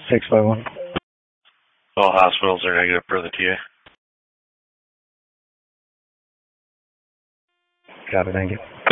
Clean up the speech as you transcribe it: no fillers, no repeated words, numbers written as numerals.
651. All hospitals are negative per the TA. Got it, thank you.